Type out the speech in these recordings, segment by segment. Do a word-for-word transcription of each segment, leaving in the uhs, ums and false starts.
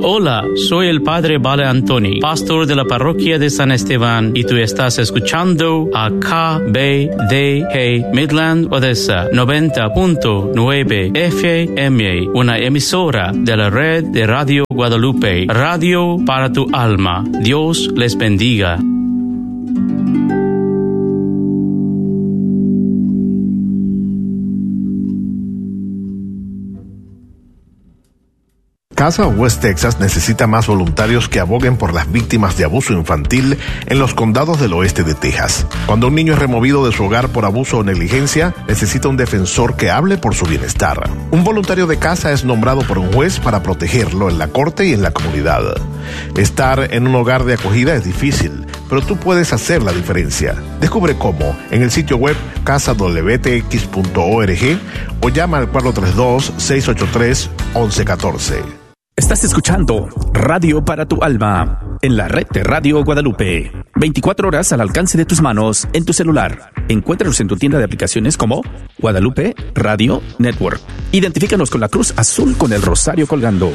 Hola, soy el Padre Vale Antoni, pastor de la parroquia de San Esteban, y tú estás escuchando a K B D G Midland Odessa noventa punto nueve F M, una emisora de la red de Radio Guadalupe, Radio para tu alma. Dios les bendiga. Casa West Texas necesita más voluntarios que aboguen por las víctimas de abuso infantil en los condados del oeste de Texas. Cuando un niño es removido de su hogar por abuso o negligencia, necesita un defensor que hable por su bienestar. Un voluntario de casa es nombrado por un juez para protegerlo en la corte y en la comunidad. Estar en un hogar de acogida es difícil, pero tú puedes hacer la diferencia. Descubre cómo en el sitio web casa w t x punto org o llama al cuatro tres dos, seis ocho tres, once catorce. Estás escuchando Radio para tu alma en la red de Radio Guadalupe. veinticuatro horas al alcance de tus manos en tu celular. Encuéntranos en tu tienda de aplicaciones como Guadalupe Radio Network. Identifícanos con la cruz azul con el rosario colgando.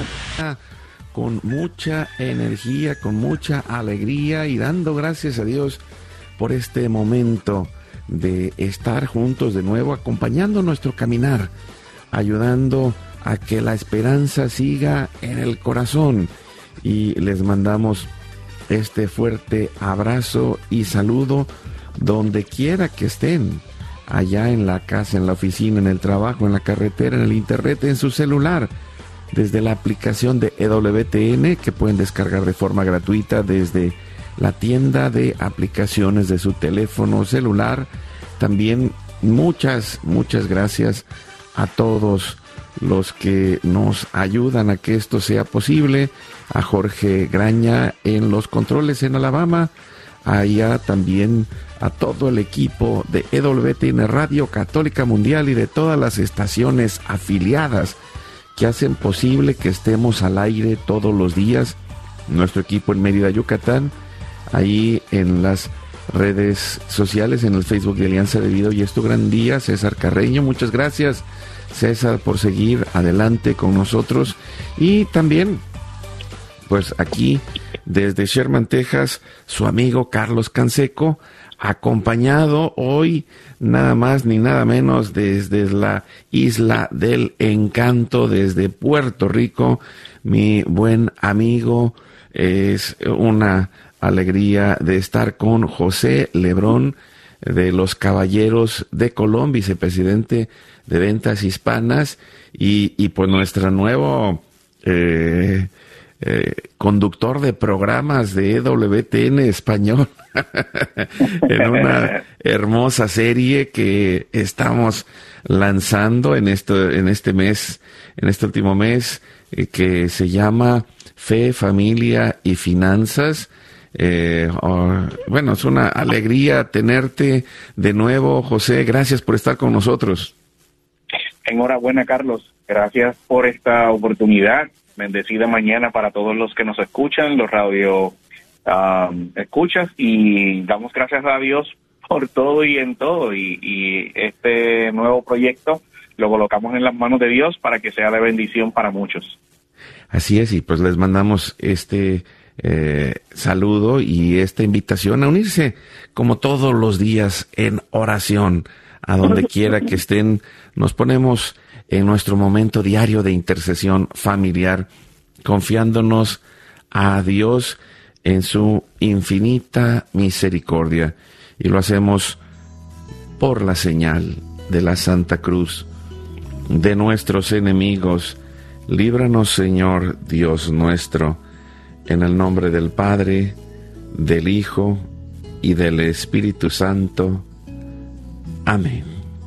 Con mucha energía, con mucha alegría y dando gracias a Dios por este momento de estar juntos de nuevo, acompañando nuestro caminar, ayudando a que la esperanza siga en el corazón. Y les mandamos este fuerte abrazo y saludo donde quiera que estén, allá en la casa, en la oficina, en el trabajo, en la carretera, en el internet, en su celular, desde la aplicación de E W T N que pueden descargar de forma gratuita desde la tienda de aplicaciones de su teléfono celular. También muchas, muchas gracias a todos los que nos ayudan a que esto sea posible, a Jorge Graña en los controles en Alabama, allá también a todo el equipo de E W T N Radio Católica Mundial y de todas las estaciones afiliadas que hacen posible que estemos al aire todos los días. Nuestro equipo en Mérida, Yucatán, ahí en las redes sociales, en el Facebook de Alianza de Vida. Y es tu gran día, César Carreño, muchas gracias, César, por seguir adelante con nosotros. Y también, pues aquí, desde Sherman, Texas, su amigo Carlos Canseco, acompañado hoy nada más ni nada menos desde la Isla del Encanto, desde Puerto Rico, mi buen amigo. Es una alegría de estar con José Lebrón de los Caballeros de Colón, vicepresidente de Ventas Hispanas, y, y pues nuestro nuevo eh, eh, conductor de programas de E W T N Español en una hermosa serie que estamos lanzando en este, en este mes, en este último mes, eh, que se llama Fe, Familia y Finanzas. Eh, oh, bueno, es una alegría tenerte de nuevo, José. Gracias por estar con nosotros. Enhorabuena, Carlos. Gracias por esta oportunidad. Bendecida mañana para todos los que nos escuchan, los radio um, escuchas, y damos gracias a Dios por todo y en todo. Y, y este nuevo proyecto lo colocamos en las manos de Dios para que sea de bendición para muchos. Así es, y pues les mandamos este eh, saludo y esta invitación a unirse como todos los días en oración, a donde quiera que estén. Nos ponemos en nuestro momento diario de intercesión familiar, confiándonos a Dios en su infinita misericordia, y lo hacemos por la señal de la Santa Cruz de nuestros enemigos. Líbranos, Señor Dios nuestro, en el nombre del Padre, del Hijo y del Espíritu Santo. Amén.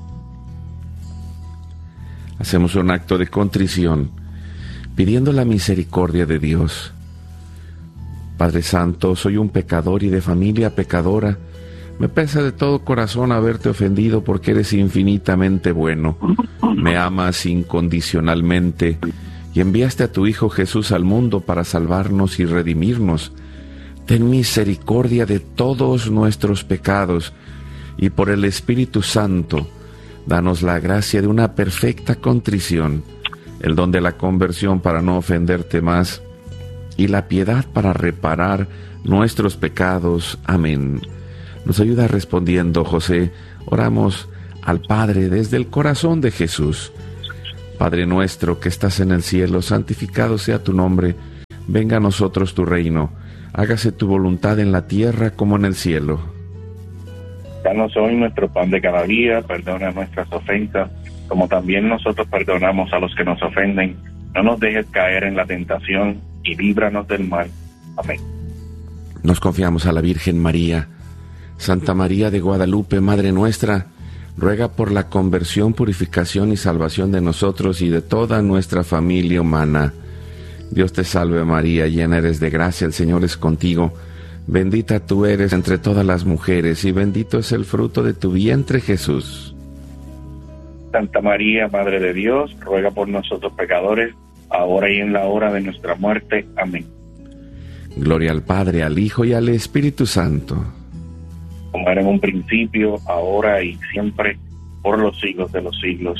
Hacemos un acto de contrición, pidiendo la misericordia de Dios. Padre Santo, soy un pecador y de familia pecadora. Me pesa de todo corazón haberte ofendido, porque eres infinitamente bueno. Me amas incondicionalmente y enviaste a tu Hijo Jesús al mundo para salvarnos y redimirnos. Ten misericordia de todos nuestros pecados, y por el Espíritu Santo, danos la gracia de una perfecta contrición, el don de la conversión para no ofenderte más, y la piedad para reparar nuestros pecados. Amén. Nos ayuda respondiendo José. Oramos al Padre desde el corazón de Jesús. Padre nuestro que estás en el cielo, santificado sea tu nombre. Venga a nosotros tu reino. Hágase tu voluntad en la tierra como en el cielo. Danos hoy nuestro pan de cada día, perdona nuestras ofensas, como también nosotros perdonamos a los que nos ofenden. No nos dejes caer en la tentación y líbranos del mal. Amén. Nos confiamos a la Virgen María. Santa María de Guadalupe, Madre nuestra, ruega por la conversión, purificación y salvación de nosotros y de toda nuestra familia humana. Dios te salve María, llena eres de gracia, el Señor es contigo. Bendita tú eres entre todas las mujeres y bendito es el fruto de tu vientre, Jesús. Santa María, Madre de Dios, ruega por nosotros pecadores, ahora y en la hora de nuestra muerte. Amén. Gloria al Padre, al Hijo y al Espíritu Santo. Como era en un principio, ahora y siempre, por los siglos de los siglos.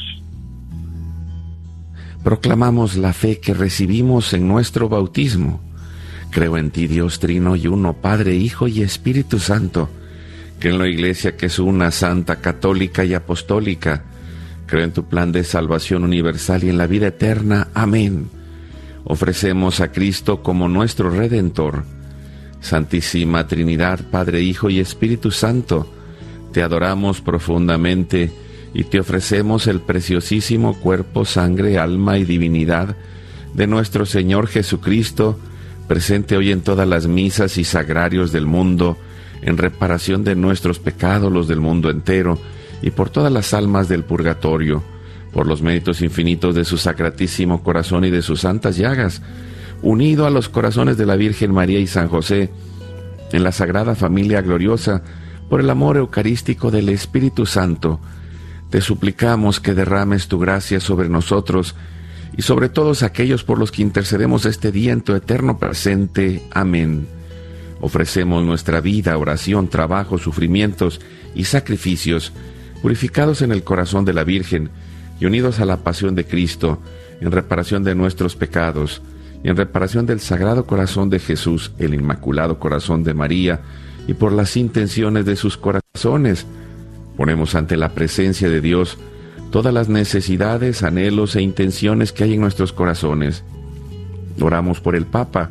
Proclamamos la fe que recibimos en nuestro bautismo. Creo en ti, Dios Trino y Uno, Padre, Hijo y Espíritu Santo. Creo en la Iglesia que es una, santa, católica y apostólica. Creo en tu plan de salvación universal y en la vida eterna. Amén. Ofrecemos a Cristo como nuestro Redentor. Santísima Trinidad, Padre, Hijo y Espíritu Santo, te adoramos profundamente y te ofrecemos el preciosísimo cuerpo, sangre, alma y divinidad de nuestro Señor Jesucristo, presente hoy en todas las misas y sagrarios del mundo, en reparación de nuestros pecados, los del mundo entero, y por todas las almas del purgatorio, por los méritos infinitos de su sacratísimo corazón y de sus santas llagas, unido a los corazones de la Virgen María y San José, en la Sagrada Familia Gloriosa, por el amor eucarístico del Espíritu Santo, te suplicamos que derrames tu gracia sobre nosotros y sobre todos aquellos por los que intercedemos este día en tu eterno presente. Amén. Ofrecemos nuestra vida, oración, trabajo, sufrimientos y sacrificios, purificados en el corazón de la Virgen y unidos a la pasión de Cristo, en reparación de nuestros pecados, y en reparación del Sagrado Corazón de Jesús, el Inmaculado Corazón de María, y por las intenciones de sus corazones. Ponemos ante la presencia de Dios todas las necesidades, anhelos e intenciones que hay en nuestros corazones. Oramos por el Papa,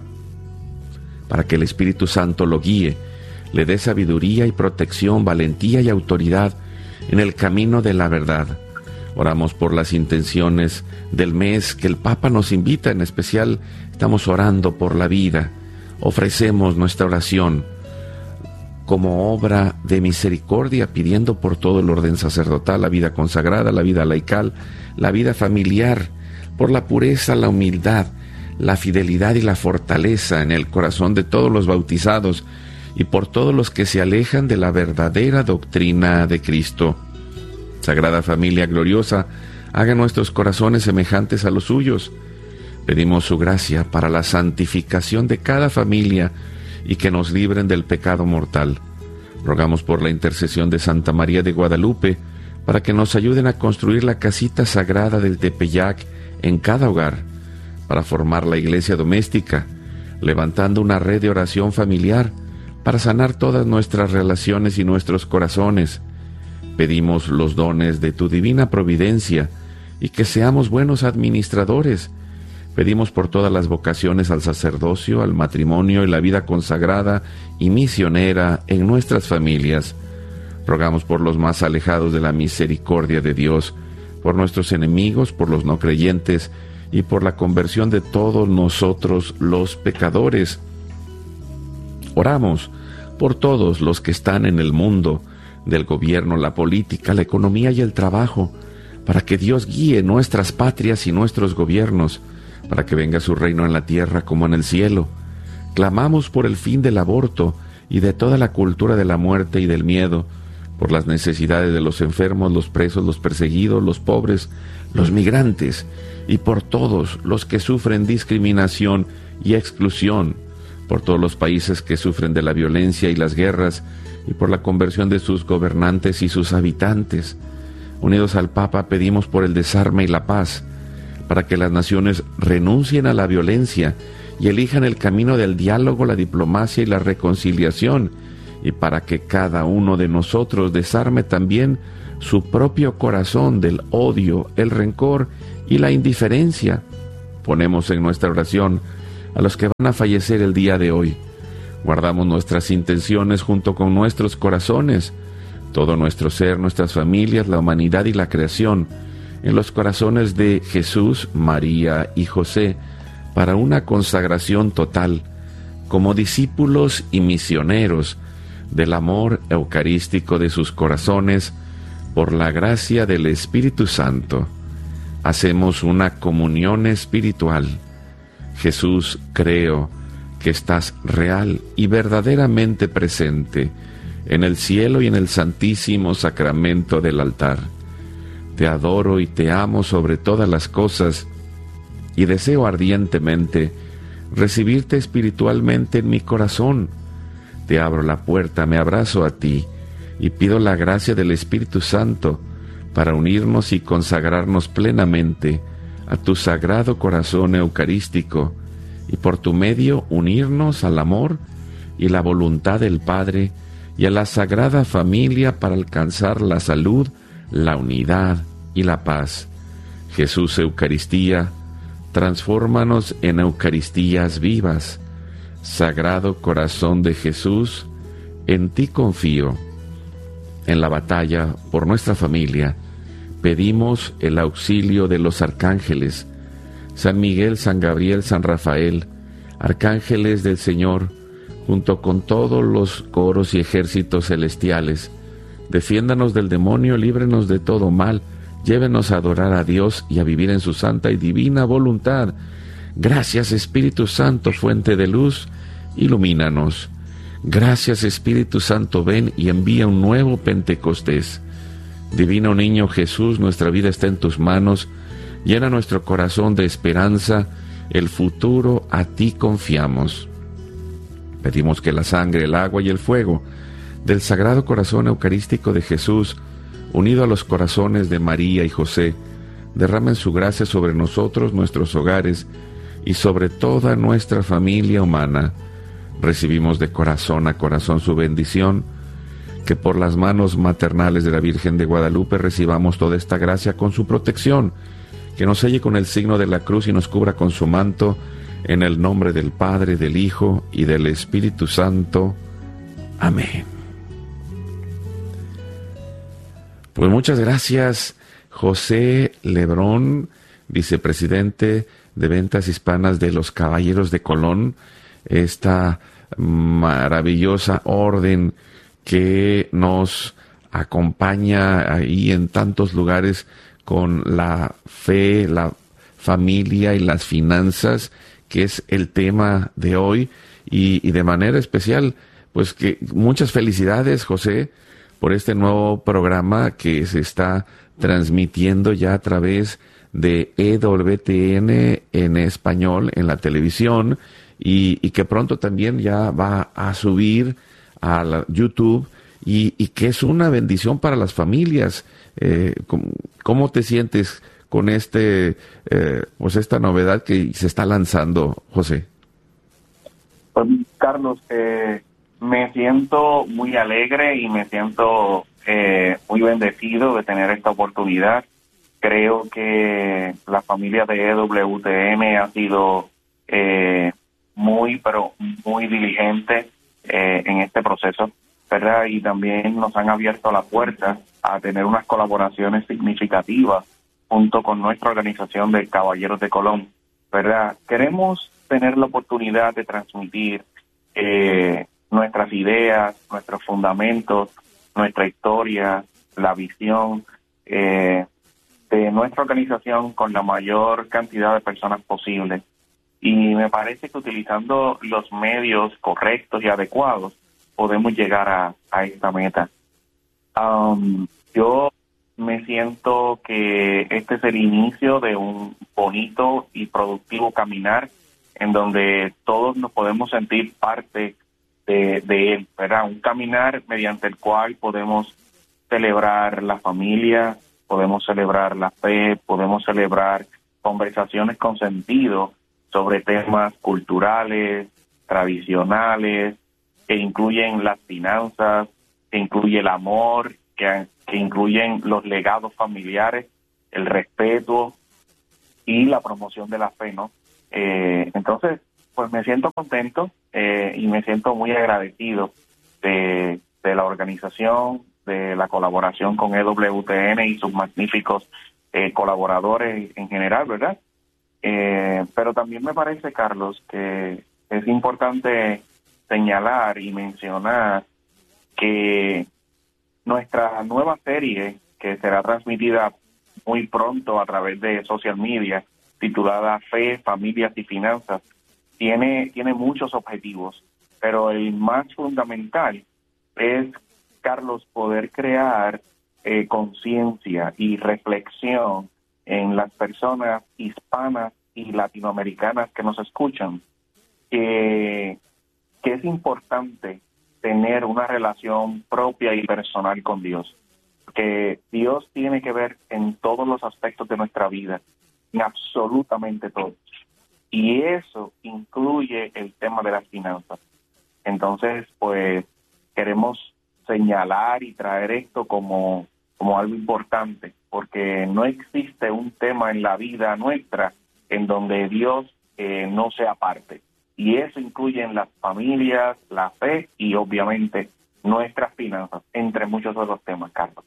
para que el Espíritu Santo lo guíe, le dé sabiduría y protección, valentía y autoridad en el camino de la verdad. Oramos por las intenciones del mes que el Papa nos invita, en especial estamos orando por la vida. Ofrecemos nuestra oración como obra de misericordia, pidiendo por todo el orden sacerdotal, la vida consagrada, la vida laical, la vida familiar, por la pureza, la humildad, la fidelidad y la fortaleza en el corazón de todos los bautizados y por todos los que se alejan de la verdadera doctrina de Cristo. Sagrada Familia Gloriosa, haga nuestros corazones semejantes a los suyos. Pedimos su gracia para la santificación de cada familia y que nos libren del pecado mortal. Rogamos por la intercesión de Santa María de Guadalupe para que nos ayuden a construir la casita sagrada del Tepeyac en cada hogar, para formar la iglesia doméstica, levantando una red de oración familiar para sanar todas nuestras relaciones y nuestros corazones. Pedimos los dones de tu divina providencia y que seamos buenos administradores. Pedimos por todas las vocaciones al sacerdocio, al matrimonio y la vida consagrada y misionera en nuestras familias. Rogamos por los más alejados de la misericordia de Dios, por nuestros enemigos, por los no creyentes y por la conversión de todos nosotros los pecadores. Oramos por todos los que están en el mundo del gobierno, la política, la economía y el trabajo, para que Dios guíe nuestras patrias y nuestros gobiernos, para que venga su reino en la tierra como en el cielo. Clamamos por el fin del aborto y de toda la cultura de la muerte y del miedo, por las necesidades de los enfermos, los presos, los perseguidos, los pobres, los migrantes, y por todos los que sufren discriminación y exclusión, por todos los países que sufren de la violencia y las guerras, y por la conversión de sus gobernantes y sus habitantes. Unidos al Papa pedimos por el desarme y la paz, para que las naciones renuncien a la violencia y elijan el camino del diálogo, la diplomacia y la reconciliación, y para que cada uno de nosotros desarme también su propio corazón del odio, el rencor y la indiferencia. Ponemos en nuestra oración a los que van a fallecer el día de hoy. Guardamos nuestras intenciones junto con nuestros corazones, todo nuestro ser, nuestras familias, la humanidad y la creación, en los corazones de Jesús, María y José, para una consagración total, como discípulos y misioneros del amor eucarístico de sus corazones, por la gracia del Espíritu Santo. Hacemos una comunión espiritual. Jesús, creo que estás real y verdaderamente presente en el cielo y en el santísimo sacramento del altar. Te adoro y te amo sobre todas las cosas, y deseo ardientemente recibirte espiritualmente en mi corazón. Te abro la puerta, me abrazo a ti, y pido la gracia del Espíritu Santo para unirnos y consagrarnos plenamente a tu sagrado corazón eucarístico, y por tu medio unirnos al amor y la voluntad del Padre y a la Sagrada Familia para alcanzar la salud, la unidad y la paz. Jesús Eucaristía, transfórmanos en Eucaristías vivas. Sagrado Corazón de Jesús, en ti confío. En la batalla por nuestra familia, pedimos el auxilio de los arcángeles, San Miguel, San Gabriel, San Rafael, arcángeles del Señor, junto con todos los coros y ejércitos celestiales. Defiéndanos del demonio, líbrenos de todo mal, llévenos a adorar a Dios y a vivir en su santa y divina voluntad. Gracias, Espíritu Santo, fuente de luz, ilumínanos. Gracias, Espíritu Santo, ven y envía un nuevo Pentecostés. Divino Niño Jesús, nuestra vida está en tus manos. Llena nuestro corazón de esperanza, el futuro a ti confiamos. Pedimos que la sangre, el agua y el fuego del Sagrado Corazón Eucarístico de Jesús, unido a los corazones de María y José, derramen su gracia sobre nosotros, nuestros hogares y sobre toda nuestra familia humana. Recibimos de corazón a corazón su bendición, que por las manos maternales de la Virgen de Guadalupe recibamos toda esta gracia con su protección, que nos selle con el signo de la cruz y nos cubra con su manto, en el nombre del Padre, del Hijo y del Espíritu Santo. Amén. Pues muchas gracias, José Lebrón, vicepresidente de Ventas Hispanas de los Caballeros de Colón, esta maravillosa orden que nos acompaña ahí en tantos lugares con la fe, la familia y las finanzas, que es el tema de hoy, y, y de manera especial, pues que muchas felicidades, José, por este nuevo programa que se está transmitiendo ya a través de E W T N en español en la televisión, y, y que pronto también ya va a subir a la YouTube, y, y que es una bendición para las familias. Eh, ¿cómo, ¿Cómo te sientes con este, eh, pues esta novedad que se está lanzando, José? Pues, Carlos, eh, me siento muy alegre y me siento eh, muy bendecido de tener esta oportunidad. Creo que la familia de E W T N ha sido eh, muy, pero muy diligente eh, en este proceso, ¿verdad? Y también nos han abierto la puerta a tener unas colaboraciones significativas junto con nuestra organización de Caballeros de Colón, ¿verdad? Queremos tener la oportunidad de transmitir eh, nuestras ideas, nuestros fundamentos, nuestra historia, la visión eh, de nuestra organización con la mayor cantidad de personas posible. Y me parece que utilizando los medios correctos y adecuados podemos llegar a, a esta meta. Um, yo me siento que este es el inicio de un bonito y productivo caminar en donde todos nos podemos sentir parte de, de él, ¿verdad? Un caminar mediante el cual podemos celebrar la familia, podemos celebrar la fe, podemos celebrar conversaciones con sentido sobre temas culturales, tradicionales, que incluyen las finanzas, que incluye el amor, que, que incluyen los legados familiares, el respeto y la promoción de la fe, ¿no? Eh, entonces, pues me siento contento eh, y me siento muy agradecido de, de la organización, de la colaboración con E W T N y sus magníficos eh, colaboradores en general, ¿verdad? Eh, pero también me parece, Carlos, que es importante señalar y mencionar que nuestra nueva serie, que será transmitida muy pronto a través de social media, titulada Fe, Familias y Finanzas, tiene, tiene muchos objetivos, pero el más fundamental es, Carlos, poder crear eh, conciencia y reflexión en las personas hispanas y latinoamericanas que nos escuchan, que, que es importante tener una relación propia y personal con Dios, que Dios tiene que ver en todos los aspectos de nuestra vida, en absolutamente todos, y eso incluye el tema de las finanzas. Entonces, pues, queremos señalar y traer esto como, como algo importante, porque no existe un tema en la vida nuestra en donde Dios eh, no sea parte. Y eso incluye en las familias, la fe y obviamente nuestras finanzas, entre muchos otros temas, Carlos.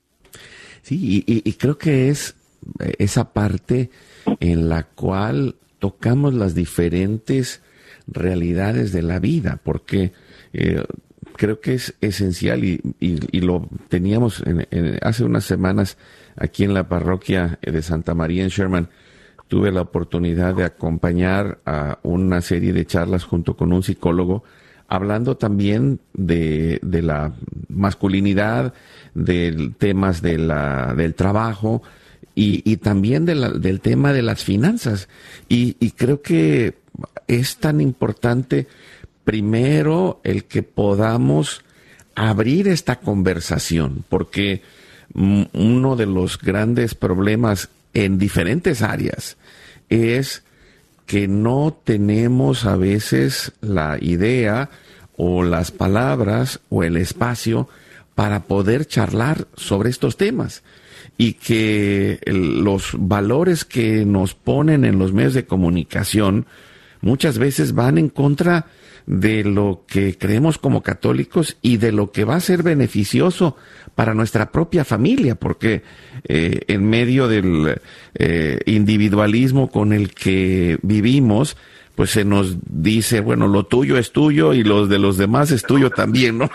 Sí, y, y creo que es esa parte en la cual tocamos las diferentes realidades de la vida, porque eh, creo que es esencial y, y, y lo teníamos en, en, hace unas semanas aquí en la parroquia de Santa María en Sherman. Tuve la oportunidad de acompañar a una serie de charlas junto con un psicólogo, hablando también de, de la masculinidad, de temas de la, del trabajo y, y también de la, del tema de las finanzas. Y, y creo que es tan importante, primero, el que podamos abrir esta conversación, porque uno de los grandes problemas en diferentes áreas es que no tenemos a veces la idea o las palabras o el espacio para poder charlar sobre estos temas, y que el, los valores que nos ponen en los medios de comunicación muchas veces van en contra de lo que creemos como católicos y de lo que va a ser beneficioso para nuestra propia familia, porque eh, en medio del eh, individualismo con el que vivimos, pues se nos dice, bueno, lo tuyo es tuyo y lo de los demás es tuyo también, ¿no?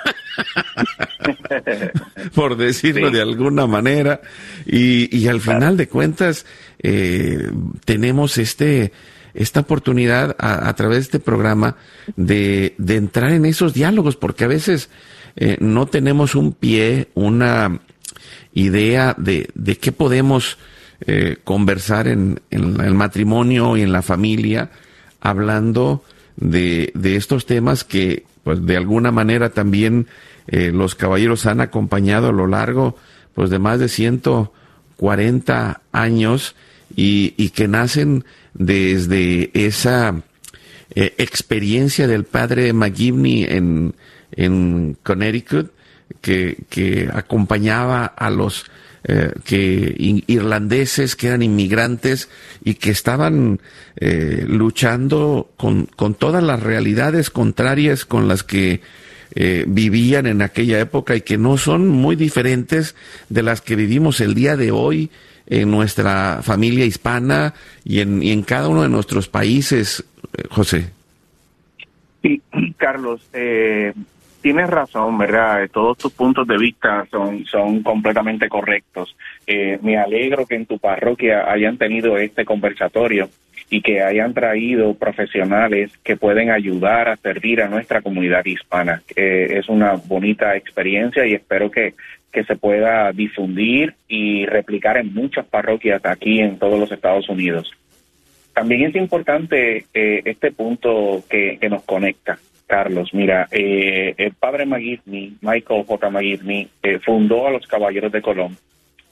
Por decirlo sí. de alguna manera. Y, y al final de cuentas, eh, tenemos este... esta oportunidad a, a través de este programa de, de entrar en esos diálogos, porque a veces eh, no tenemos un pie, una idea de, de qué podemos eh, conversar en, en el matrimonio y en la familia, hablando de, de estos temas que, pues, de alguna manera también eh, los caballeros han acompañado a lo largo, pues, de más de ciento cuarenta años y, y que nacen desde esa eh, experiencia del padre McGivney en, en Connecticut, que, que acompañaba a los eh, que in, irlandeses que eran inmigrantes y que estaban eh, luchando con, con todas las realidades contrarias con las que eh, vivían en aquella época y que no son muy diferentes de las que vivimos el día de hoy en nuestra familia hispana y en, y en cada uno de nuestros países, José. Sí, Carlos, eh, tienes razón, ¿verdad? Todos tus puntos de vista son, son completamente correctos. Eh, me alegro que en tu parroquia hayan tenido este conversatorio y que hayan traído profesionales que pueden ayudar a servir a nuestra comunidad hispana. Eh, es una bonita experiencia y espero que que se pueda difundir y replicar en muchas parroquias aquí en todos los Estados Unidos. También es importante eh, este punto que, que nos conecta, Carlos. Mira, eh, el padre McGivney, Michael J. McGivney, eh, fundó a los Caballeros de Colón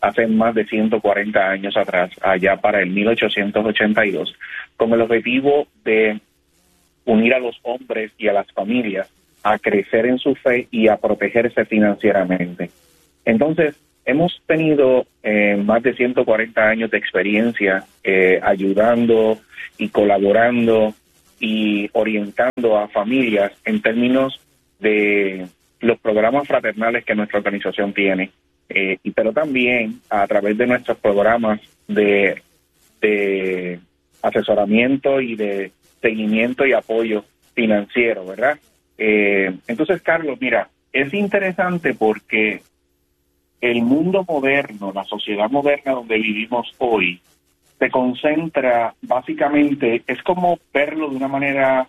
hace más de ciento cuarenta años atrás, allá para el mil ochocientos ochenta y dos, con el objetivo de unir a los hombres y a las familias a crecer en su fe y a protegerse financieramente. Entonces, hemos tenido eh, más de ciento cuarenta años de experiencia eh, ayudando y colaborando y orientando a familias en términos de los programas fraternales que nuestra organización tiene, eh, y pero también a través de nuestros programas de, de asesoramiento y de seguimiento y apoyo financiero, ¿verdad? Eh, entonces, Carlos, mira, es interesante porque el mundo moderno, la sociedad moderna donde vivimos hoy, se concentra básicamente, es como verlo de una manera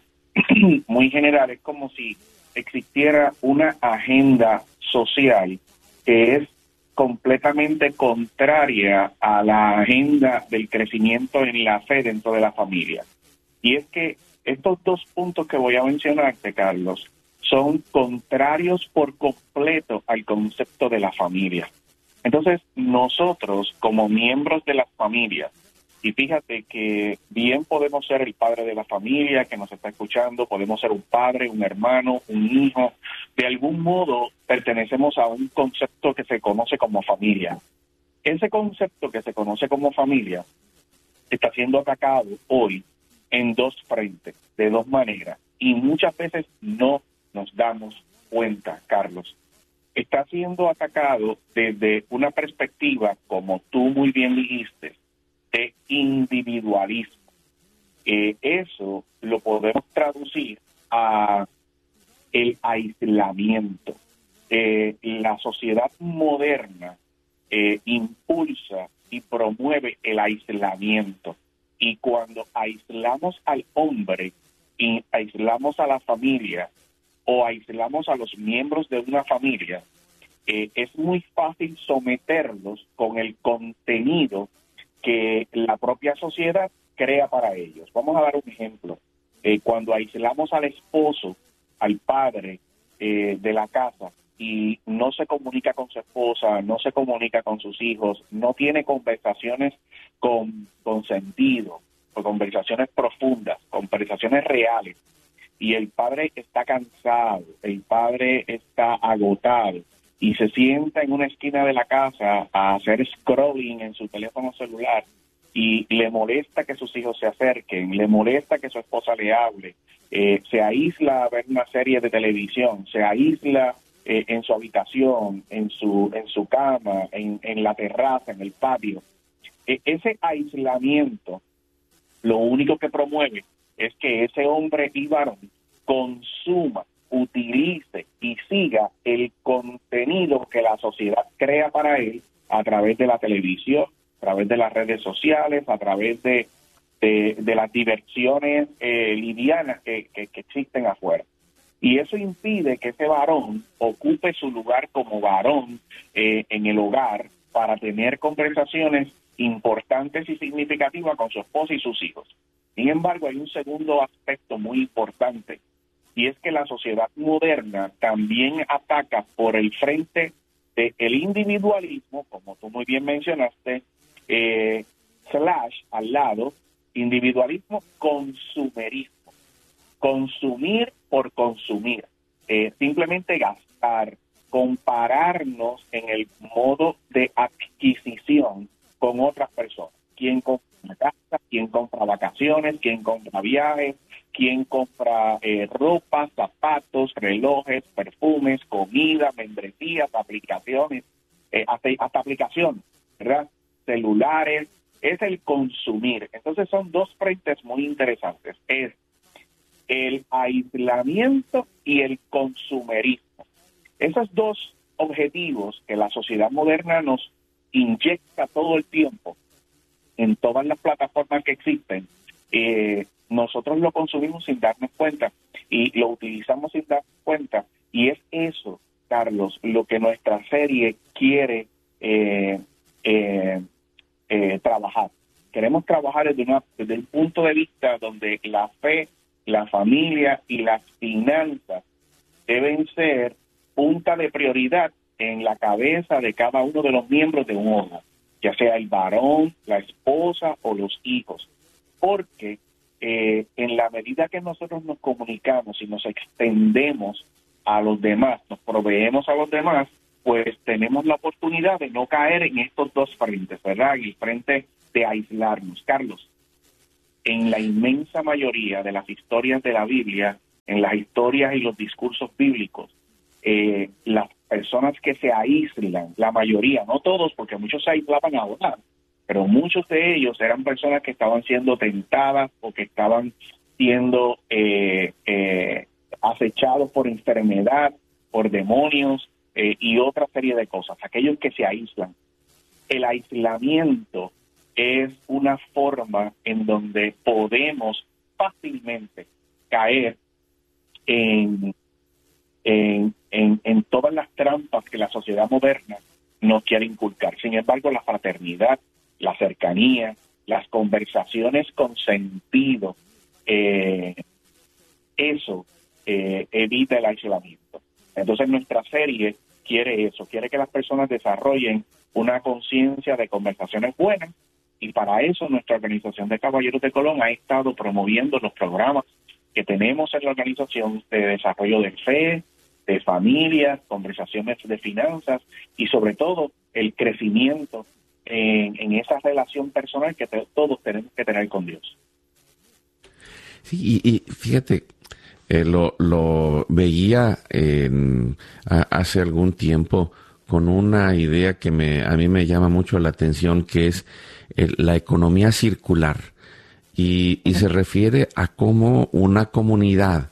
muy general, es como si existiera una agenda social que es completamente contraria a la agenda del crecimiento en la fe dentro de la familia. Y es que estos dos puntos que voy a mencionarte, Carlos, son contrarios por completo al concepto de la familia. Entonces, nosotros, como miembros de las familias, y fíjate que bien podemos ser el padre de la familia que nos está escuchando, podemos ser un padre, un hermano, un hijo, de algún modo pertenecemos a un concepto que se conoce como familia. Ese concepto que se conoce como familia está siendo atacado hoy en dos frentes, de dos maneras, y muchas veces no nos damos cuenta, Carlos. Está siendo atacado desde una perspectiva, como tú muy bien dijiste, de individualismo. Eh, eso lo podemos traducir a el aislamiento. Eh, la sociedad moderna eh, impulsa y promueve el aislamiento. Y cuando aislamos al hombre y aislamos a la familia o aislamos a los miembros de una familia, eh, es muy fácil someterlos con el contenido que la propia sociedad crea para ellos. Vamos a dar un ejemplo. Eh, cuando aislamos al esposo, al padre eh, de la casa, y no se comunica con su esposa, no se comunica con sus hijos, no tiene conversaciones con, con sentido, o conversaciones profundas, conversaciones reales, y el padre está cansado, el padre está agotado, y se sienta en una esquina de la casa a hacer scrolling en su teléfono celular, y le molesta que sus hijos se acerquen, le molesta que su esposa le hable, eh, se aísla a ver una serie de televisión, se aísla eh, en su habitación, en su en su cama, en, en la terraza, en el patio. Eh, ese aislamiento lo único que promueve es que ese hombre y varón consuma, utilice y siga el contenido que la sociedad crea para él a través de la televisión, a través de las redes sociales, a través de, de, de las diversiones eh, livianas que, que, que existen afuera. Y eso impide que ese varón ocupe su lugar como varón eh, en el hogar para tener conversaciones importantes y significativas con su esposa y sus hijos. Sin embargo, hay un segundo aspecto muy importante, y es que la sociedad moderna también ataca por el frente del individualismo, como tú muy bien mencionaste, eh, slash al lado, individualismo consumerismo, consumir por consumir, eh, simplemente gastar, compararnos en el modo de adquisición con otras personas. ¿Quién compra una casa? ¿Quién compra vacaciones? ¿Quién compra viajes? ¿Quién compra eh, ropa, zapatos, relojes, perfumes, comida, membresías, aplicaciones, eh, hasta, hasta aplicaciones, ¿verdad? Celulares? Es el consumir. Entonces son dos frentes muy interesantes. Es el aislamiento y el consumerismo. Esos dos objetivos que la sociedad moderna nos inyecta todo el tiempo en todas las plataformas que existen, eh, nosotros lo consumimos sin darnos cuenta y lo utilizamos sin darnos cuenta, y es eso, Carlos, lo que nuestra serie quiere eh, eh, eh, trabajar. Queremos trabajar desde, una, desde el punto de vista donde la fe, la familia y las finanzas deben ser punta de prioridad en la cabeza de cada uno de los miembros de un hogar, ya sea el varón, la esposa o los hijos, porque eh, en la medida que nosotros nos comunicamos y nos extendemos a los demás, nos proveemos a los demás, pues tenemos la oportunidad de no caer en estos dos frentes, ¿verdad? En el frente de aislarnos. Carlos, en la inmensa mayoría de las historias de la Biblia, en las historias y los discursos bíblicos, eh, las personas que se aíslan, la mayoría, no todos, porque muchos se aislaban a orar, pero muchos de ellos eran personas que estaban siendo tentadas o que estaban siendo eh, eh, acechados por enfermedad, por demonios eh, y otra serie de cosas. Aquellos que se aíslan. El aislamiento es una forma en donde podemos fácilmente caer en, en, en, en todas las trampas que la sociedad moderna nos quiere inculcar. Sin embargo, la fraternidad, la cercanía, las conversaciones con sentido, eh, eso eh, evita el aislamiento. Entonces nuestra serie quiere eso, quiere que las personas desarrollen una conciencia de conversaciones buenas, y para eso nuestra organización de Caballeros de Colón ha estado promoviendo los programas que tenemos en la organización de desarrollo de fe, de familias, conversaciones de finanzas y sobre todo el crecimiento en, en esa relación personal que te, todos tenemos que tener con Dios. Sí, y, y fíjate, eh, lo, lo veía en, a, hace algún tiempo con una idea que me a mí me llama mucho la atención, que es el, la economía circular. Y, y se refiere a cómo una comunidad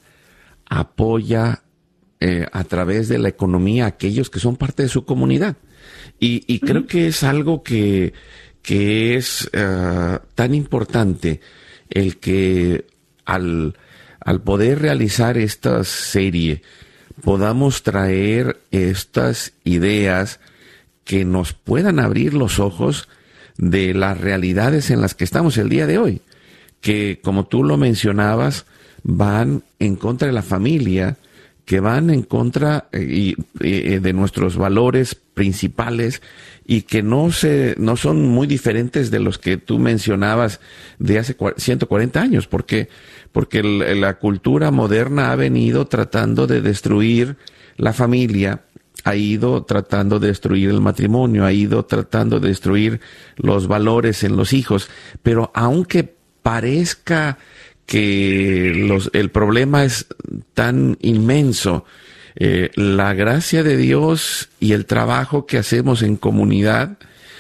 apoya eh, a través de la economía a aquellos que son parte de su comunidad. Y, y creo que es algo que, que es uh, tan importante el que al, al poder realizar esta serie podamos traer estas ideas que nos puedan abrir los ojos de las realidades en las que estamos el día de hoy, que, como tú lo mencionabas, van en contra de la familia, que van en contra eh, eh, de nuestros valores principales y que no se no son muy diferentes de los que tú mencionabas de hace ciento cuarenta años, porque porque el, la cultura moderna ha venido tratando de destruir la familia, ha ido tratando de destruir el matrimonio, ha ido tratando de destruir los valores en los hijos, pero aunque parezca que los, el problema es tan inmenso, eh, la gracia de Dios y el trabajo que hacemos en comunidad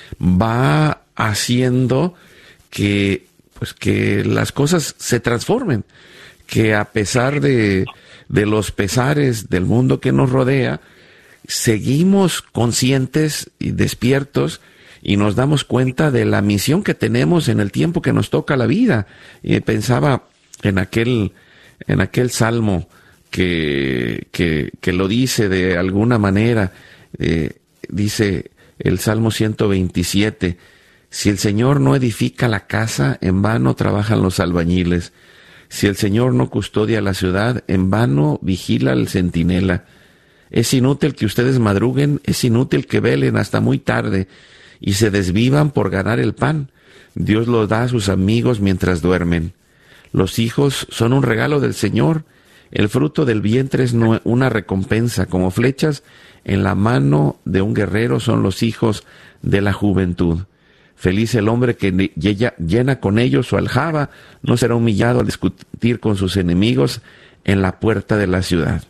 va haciendo que, pues, que las cosas se transformen, que a pesar de, de los pesares del mundo que nos rodea, seguimos conscientes y despiertos y nos damos cuenta de la misión que tenemos en el tiempo que nos toca la vida. Y pensaba en aquel, en aquel salmo que, que, que lo dice de alguna manera, eh, dice el Salmo ciento veintisiete, si el Señor no edifica la casa, en vano trabajan los albañiles. Si el Señor no custodia la ciudad, en vano vigila el centinela. Es inútil que ustedes madruguen, es inútil que velen hasta muy tarde y se desvivan por ganar el pan. Dios lo da a sus amigos mientras duermen. Los hijos son un regalo del Señor. El fruto del vientre es una recompensa. Como flechas en la mano de un guerrero son los hijos de la juventud. Feliz el hombre que llena con ellos su aljaba, no será humillado al discutir con sus enemigos en la puerta de la ciudad.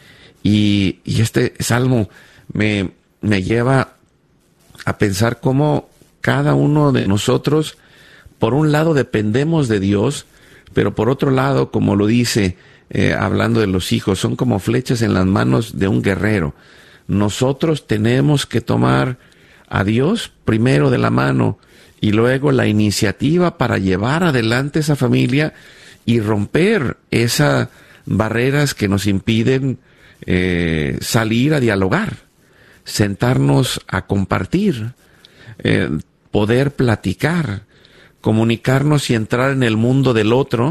Y, y este salmo me, me lleva a pensar cómo cada uno de nosotros, por un lado, dependemos de Dios, pero por otro lado, como lo dice, eh, hablando de los hijos, son como flechas en las manos de un guerrero. Nosotros tenemos que tomar a Dios primero de la mano y luego la iniciativa para llevar adelante esa familia y romper esas barreras que nos impiden eh, salir a dialogar, sentarnos a compartir, eh, poder platicar, comunicarnos y entrar en el mundo del otro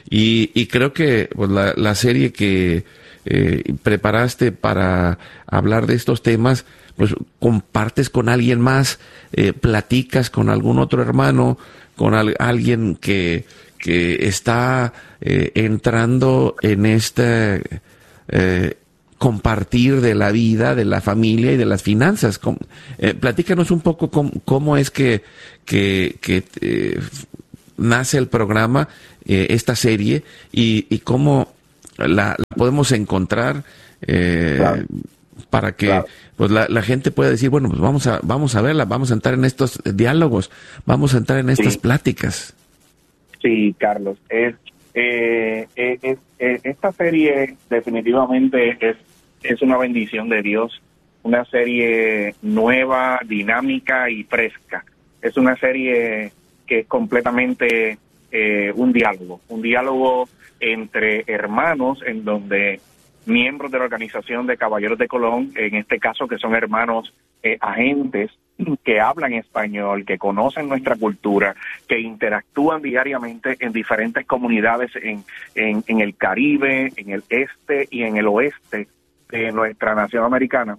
Y, y creo que pues, la, la serie que eh, preparaste para hablar de estos temas, pues compartes con alguien más, eh, platicas con algún otro hermano, con al, alguien que, que está eh, entrando en este eh, compartir de la vida, de la familia y de las finanzas. Com, eh, platícanos un poco cómo, cómo es que, que, que eh, nace el programa, eh, esta serie, y, y cómo la, la podemos encontrar eh, claro. para que claro. pues la, la gente pueda decir, bueno, pues vamos a vamos a verla, vamos a entrar en estos diálogos, vamos a entrar en estas sí. pláticas. Sí, Carlos, es, eh, es, es, es esta serie definitivamente es es una bendición de Dios, una serie nueva, dinámica y fresca. Es una serie que es completamente eh, un diálogo, un diálogo entre hermanos en donde miembros de la organización de Caballeros de Colón, en este caso que son hermanos eh, agentes que hablan español, que conocen nuestra cultura, que interactúan diariamente en diferentes comunidades en, en, en el Caribe, en el este y en el oeste de nuestra nación americana,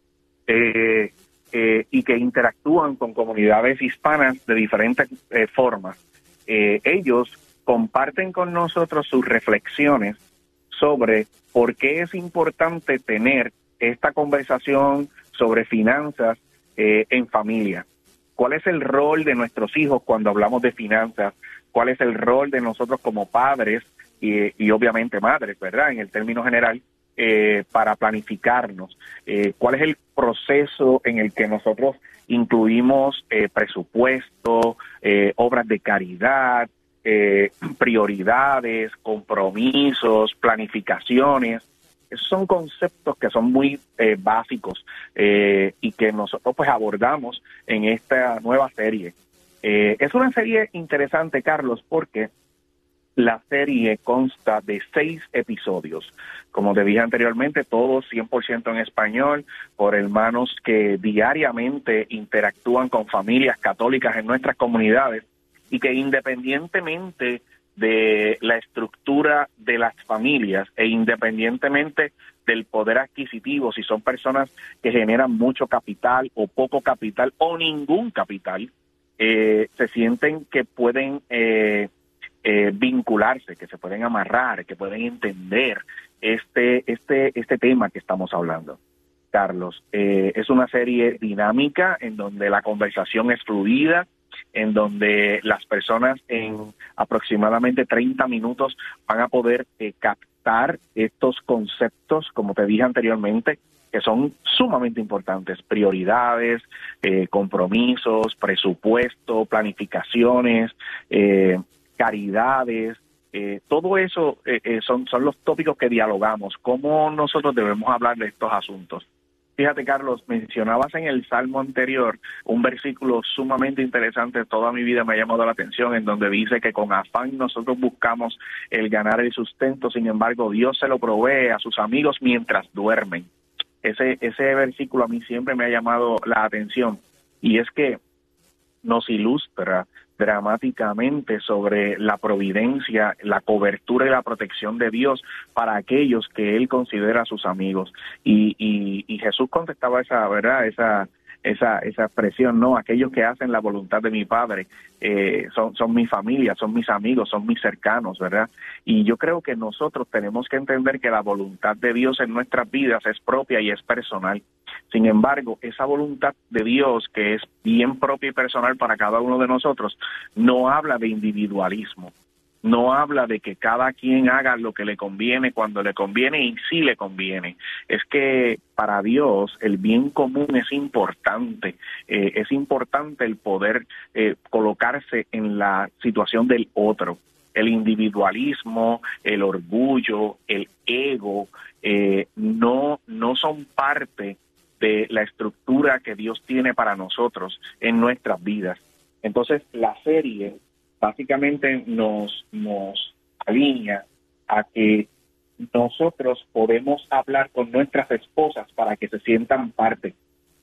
eh, eh, y que interactúan con comunidades hispanas de diferentes eh, formas. Eh, ellos comparten con nosotros sus reflexiones sobre por qué es importante tener esta conversación sobre finanzas eh, en familia. ¿Cuál es el rol de nuestros hijos cuando hablamos de finanzas? ¿Cuál es el rol de nosotros como padres y, y obviamente madres, ¿verdad? En el término general, eh, para planificarnos. Eh, ¿Cuál es el proceso en el que nosotros incluimos eh, presupuesto, eh, obras de caridad, eh, prioridades, compromisos, planificaciones? Esos son conceptos que son muy eh, básicos eh, y que nosotros pues abordamos en esta nueva serie. Eh, es una serie interesante, Carlos, porque la serie consta de seis episodios. Como te dije anteriormente, todos cien por ciento en español, por hermanos que diariamente interactúan con familias católicas en nuestras comunidades y que independientemente de la estructura de las familias e independientemente del poder adquisitivo, si son personas que generan mucho capital o poco capital o ningún capital, eh, se sienten que pueden eh, eh, vincularse, que se pueden amarrar, que pueden entender este, este, este tema que estamos hablando. Carlos, eh, es una serie dinámica en donde la conversación es fluida, en donde las personas en aproximadamente treinta minutos van a poder eh, captar estos conceptos, como te dije anteriormente, que son sumamente importantes: prioridades, eh, compromisos, presupuesto, planificaciones, eh, caridades. Eh, todo eso eh, eh, son, son los tópicos que dialogamos. ¿Cómo nosotros debemos hablar de estos asuntos? Fíjate, Carlos, mencionabas en el Salmo anterior un versículo sumamente interesante, toda mi vida me ha llamado la atención, en donde dice que con afán nosotros buscamos el ganar el sustento, sin embargo Dios se lo provee a sus amigos mientras duermen. Ese, ese versículo a mí siempre me ha llamado la atención, y es que nos ilustra dramáticamente sobre la providencia, la cobertura y la protección de Dios para aquellos que Él considera sus amigos. Y, y, y Jesús contestaba esa, ¿verdad? Esa, esa, esa expresión, no, aquellos que hacen la voluntad de mi Padre eh, son, son mi familia, son mis amigos, son mis cercanos, ¿verdad? Y yo creo que nosotros tenemos que entender que la voluntad de Dios en nuestras vidas es propia y es personal. Sin embargo, esa voluntad de Dios, que es bien propia y personal para cada uno de nosotros, no habla de individualismo, no habla de que cada quien haga lo que le conviene cuando le conviene y si le conviene. Es que para Dios el bien común es importante, eh, es importante el poder eh, colocarse en la situación del otro. El individualismo, el orgullo, el ego, eh, no, no son parte de la estructura que Dios tiene para nosotros en nuestras vidas. Entonces, la serie básicamente nos, nos alinea a que nosotros podemos hablar con nuestras esposas para que se sientan parte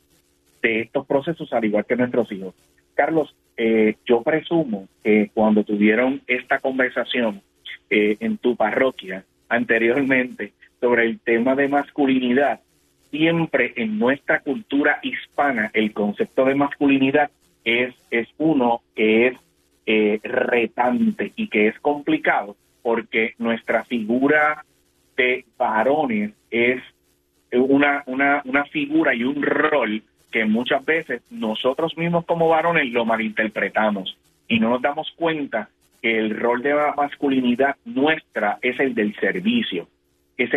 de estos procesos, al igual que nuestros hijos. Carlos, eh, yo presumo que cuando tuvieron esta conversación eh, en tu parroquia anteriormente sobre el tema de masculinidad, siempre en nuestra cultura hispana el concepto de masculinidad es, es uno que es eh, retante y que es complicado, porque nuestra figura de varones es una, una, una figura y un rol que muchas veces nosotros mismos como varones lo malinterpretamos y no nos damos cuenta que el rol de la masculinidad nuestra es el del servicio,